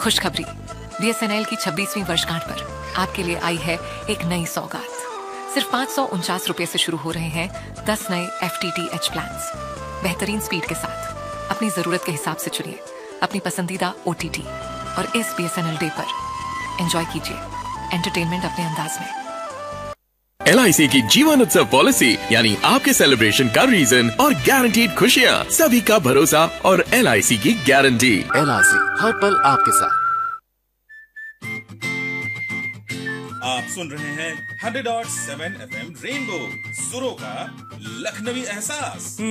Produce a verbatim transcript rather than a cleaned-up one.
खुशखबरी, बीएसएनएल की छब्बीसवीं वर्षगांठ पर आपके लिए आई है एक नई सौगात। सिर्फ पाँच सौ उनचास रुपए से शुरू हो रहे हैं दस नए F T T H plans. बेहतरीन स्पीड के साथ अपनी जरूरत के हिसाब से चुनिए अपनी पसंदीदा ओ टी टी और इस बीएसएनएल डे पर एंजॉय कीजिए एंटरटेनमेंट अपने अंदाज में। एल आई सी की जीवन उत्सव पॉलिसी यानी आपके सेलिब्रेशन का रीजन और गारंटीड खुशियाँ, सभी का भरोसा और एल आई सी की गारंटी। एल आई सी हर पल आपके साथ। आप सुन रहे हैं hundred dot seven F M rainbow, सुरों का लखनवी एहसास।